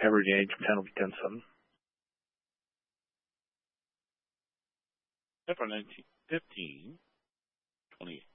Average age of 10 will be 10-7. For 1915, 28.